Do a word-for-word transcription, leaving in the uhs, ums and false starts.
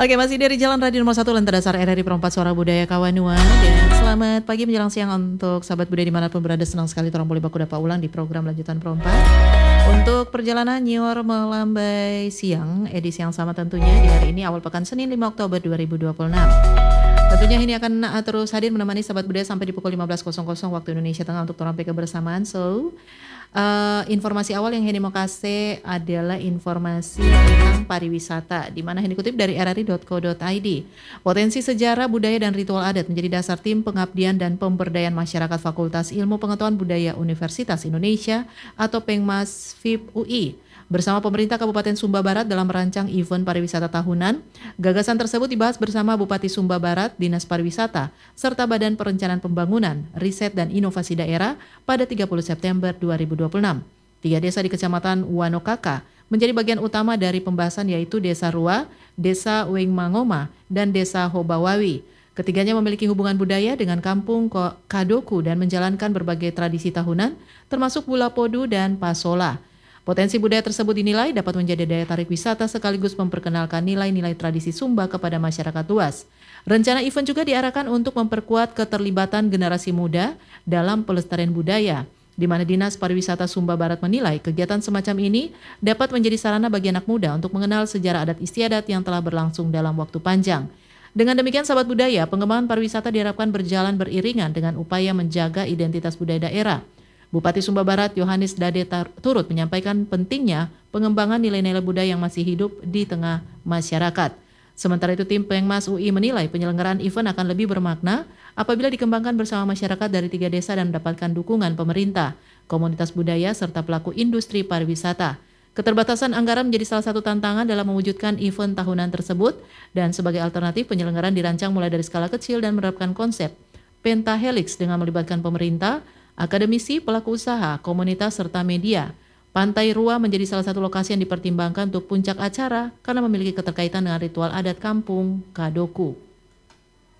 Oke, masih dari Jalan Radio Nomor satu Lentar Dasar R R I Perempat Suara Budaya Kawanua. Dan selamat pagi menjelang siang untuk sahabat budaya dimanapun berada. Senang sekali orang boleh baku dapat ulang di program lanjutan Perempat. Untuk perjalanan Nyior melambai siang, edisi yang sama tentunya di hari ini awal pekan Senin lima Oktober dua ribu dua puluh enam. Tentunya ini akan terus hadir menemani sahabat budaya sampai di pukul lima belas waktu Indonesia Tengah untuk orang kebersamaan. So, Uh, informasi awal yang Heni mau kasih adalah informasi tentang pariwisata, di mana Heni kutip dari r r i dot co dot i d. Potensi sejarah, budaya, dan ritual adat menjadi dasar tim pengabdian dan pemberdayaan masyarakat Fakultas Ilmu Pengetahuan Budaya Universitas Indonesia atau Pengmas F I P U I. Bersama pemerintah Kabupaten Sumba Barat dalam merancang event pariwisata tahunan. Gagasan tersebut dibahas bersama Bupati Sumba Barat, Dinas Pariwisata, serta Badan Perencanaan Pembangunan, Riset dan Inovasi Daerah pada tiga puluh September dua ribu dua puluh enam. Tiga desa di Kecamatan Wanokaka menjadi bagian utama dari pembahasan, yaitu Desa Rua, Desa Wengmangoma, dan Desa Hobawawi. Ketiganya memiliki hubungan budaya dengan kampung Kadoku dan menjalankan berbagai tradisi tahunan, termasuk Bula Podu dan Pasola. Potensi budaya tersebut dinilai dapat menjadi daya tarik wisata sekaligus memperkenalkan nilai-nilai tradisi Sumba kepada masyarakat luas. Rencana event juga diarahkan untuk memperkuat keterlibatan generasi muda dalam pelestarian budaya, di mana Dinas Pariwisata Sumba Barat menilai kegiatan semacam ini dapat menjadi sarana bagi anak muda untuk mengenal sejarah adat istiadat yang telah berlangsung dalam waktu panjang. Dengan demikian, sahabat budaya, pengembangan pariwisata diharapkan berjalan beriringan dengan upaya menjaga identitas budaya daerah. Bupati Sumba Barat Yohanes Dade turut menyampaikan pentingnya pengembangan nilai-nilai budaya yang masih hidup di tengah masyarakat. Sementara itu, tim Pengmas U I menilai penyelenggaraan event akan lebih bermakna apabila dikembangkan bersama masyarakat dari tiga desa dan mendapatkan dukungan pemerintah, komunitas budaya, serta pelaku industri pariwisata. Keterbatasan anggaran menjadi salah satu tantangan dalam mewujudkan event tahunan tersebut, dan sebagai alternatif penyelenggaraan dirancang mulai dari skala kecil dan menerapkan konsep pentahelix dengan melibatkan pemerintah, akademisi, pelaku usaha, komunitas, serta media. Pantai Rua menjadi salah satu lokasi yang dipertimbangkan untuk puncak acara karena memiliki keterkaitan dengan ritual adat kampung Kadoku.